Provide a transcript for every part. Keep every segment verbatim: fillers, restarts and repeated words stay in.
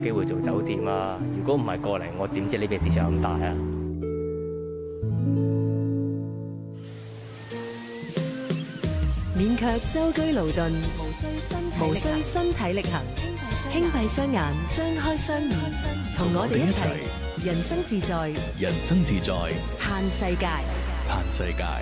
機會做酒店啊，如果唔係過嚟，我點知呢邊市場咁大啊？ 免卻舟車勞頓， 無需身體無需身體力行，輕閉雙眼，張開雙耳，同我哋一齊人生自在， 人生自在， 嘆世界， 嘆世界。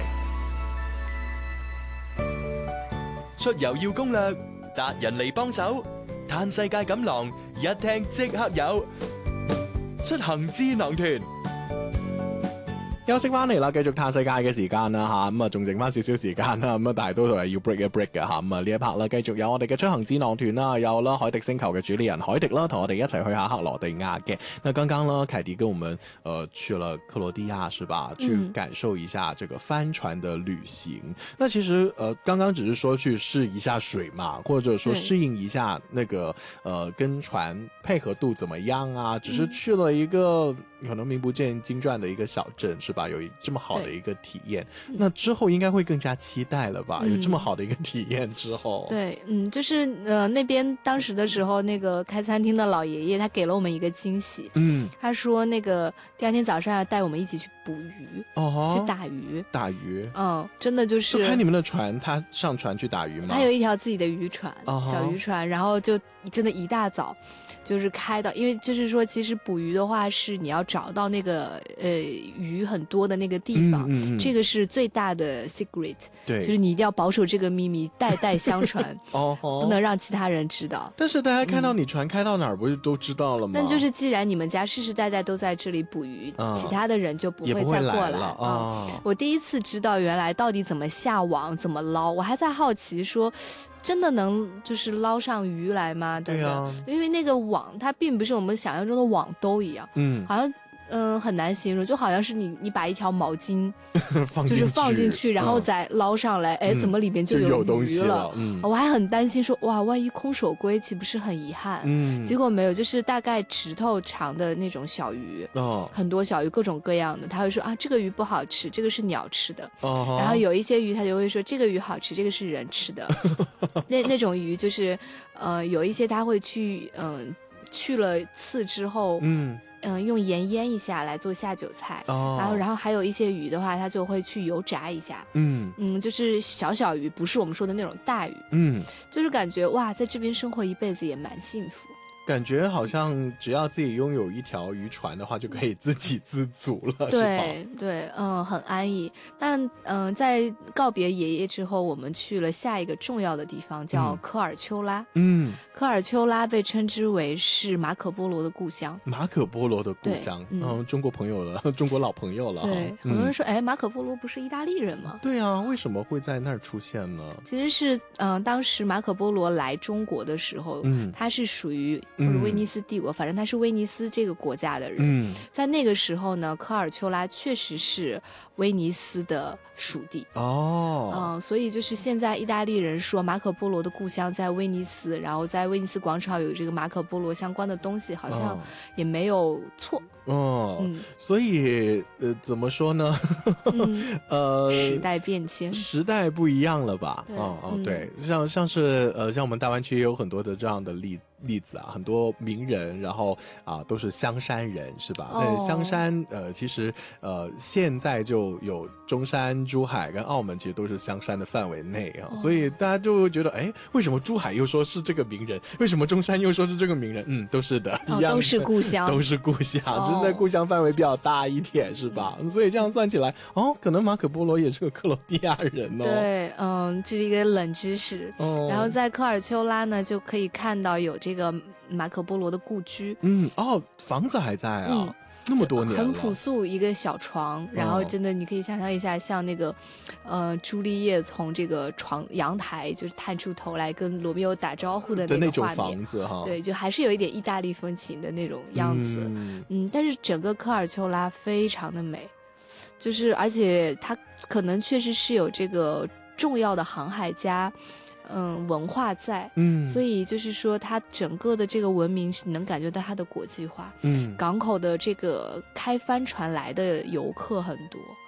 出遊要攻略，達人嚟幫手，嘆世界錦囊，一聽即刻有。出行智囊團。 休息翻嚟啦，繼續嘆世界嘅時間啦吓，咁啊仲剩翻少少時間啦，咁啊但係都係要 break 一 break 嘅吓，咁啊呢一 part 啦，繼續有我哋嘅出行智囊團啦，有啦海迪星球嘅主理人海迪啦，同我哋一齊去下克羅地亞嘅。那剛剛呢，凱迪跟我們呃去了克羅地亞是吧？去感受一下這個帆船的旅行。嗯、那其實呃剛剛只是說去試一下水嘛，或者說適應一下那個呃跟船配合度怎麼樣啊？只是去了一個可能名不見經傳的一個小鎮是吧？有這麼好的一個體驗，那之後應該會更加期待了吧？嗯、有這麼好的一個體驗之後， 對，嗯，就是呃那邊當時的時候，那個開餐廳的老爺爺他給了我們一個驚喜，嗯，他說那個第二天早上要帶我們一起去捕魚，哦，去打魚， 打魚， 嗯，真的就是就開你們的船，他上船去打魚嗎？ 他有一條自己的漁船，哦、小漁船，然後就真的一大早就是開到，因為就是說其實捕魚的話是你要找到那個呃魚很多的那個地方，嗯嗯嗯，這個是最大的 secret， 對，就是你一定要保守這個秘密，代代相傳，哦，不能讓其他人知道。 但是大家看到你船開到哪兒，不是都知道了嗎？ 但就是既然你們家世世代代都在這裡捕魚，嗯、其他的人就不會再過來， 來了、 嗯哦、我第一次知道原來到底怎麼下網，怎麼撈，我還在好奇說真的能就是撈上魚來嗎？對啊，因為那個網它並不是我們想象中的網兜一樣，嗯，好像嗯、呃、很難形容，就好像是你你把一條毛巾就是放進去，然後再撈上來，哎、嗯，怎麼裡面就有魚了？就有東西了，嗯，我還很擔心說哇，萬一空手歸期不是很遺憾？嗯，結果沒有，就是大概指頭長的那種小魚，哦，很多小魚各種各樣的，他會說啊，這個魚不好吃，這個是鳥吃的，哦，然後有一些魚他就會說這個魚好吃，這個是人吃的，那那種魚就是呃有一些他會去嗯、呃、去了刺之後，嗯。嗯，用鹽醃一下來做下酒菜，哦，然後然後還有一些魚的話，它就會去油炸一下，嗯嗯，就是小小魚，不是我們說的那種大魚，嗯，就是感覺哇，在這邊生活一輩子也蠻幸福。 感覺好像只要自己擁有一條漁船的話，就可以自給自足了， 對對，嗯，很安逸。但嗯，在告別爺爺之後，我們去了下一個重要的地方，叫科爾丘拉。嗯，科爾丘拉被稱之為是馬可波羅的故鄉。 馬可波羅的故鄉，嗯，嗯，中國朋友了，中國老朋友了。 對，很多人說，哎，馬可波羅不是意大利人嗎？ 對啊，為什麼會在那兒出現呢？ 其實是，嗯，當時馬可波羅來中國的時候，嗯，他是屬於或者威尼斯帝國，嗯，反正他是威尼斯這個國家的人。嗯，在那個時候呢，科爾丘拉確實是威尼斯的屬地。哦，嗯，所以就是現在意大利人說馬可波羅的故鄉在威尼斯，然後在威尼斯廣場有這個馬可波羅相關的東西，好像也沒有錯。哦，嗯， 所以呃，怎麼說呢？ 嗯，呃，時代變遷， 時代不一樣了吧？哦哦，嗯，對，像像是呃，像我們大灣區也有很多的這樣的例子。例子啊，很多名人，然後啊都是香山人，是吧？但是香山呃，其實呃現在就有中山、珠海跟澳門，其實都是香山的範圍內啊，哦，所以大家就會覺得，哎，為什麼珠海又說是這個名人？為什麼中山又說是這個名人？嗯，都是的， 哦， 一樣的， 都是故鄉， 都是故鄉，哦，只是在故鄉範圍比較大一點，是吧？嗯，所以這樣算起來，哦，可能馬可波羅也是個克羅地亞人哦。 對，嗯，這是一個冷知識。哦，然後在科爾丘拉呢，就可以看到有這個馬可波羅的故居。嗯， 哦，房子還在啊，嗯，那麼多年了， 很樸素一個小床，然後真的你可以想象一下，像那個呃朱麗葉從這個床陽台就是探出頭來跟羅密歐打招呼的那個畫面， 那種房子哈， 對，就還是有一點意大利風情的那種樣子。嗯，嗯，但是整個科爾丘拉非常的美，就是而且它可能確實是有這個重要的航海家嗯，文化在，嗯，所以就是說，它整個的這個文明是能感覺到它的國際化，嗯，港口的這個開帆船來的遊客很多，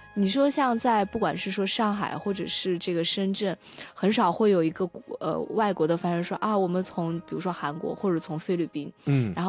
你说像在不管是说上海或者是这个深圳，很少会有一个呃外国的翻译说啊，我们从比如说韩国或者从菲律宾， 嗯， 然后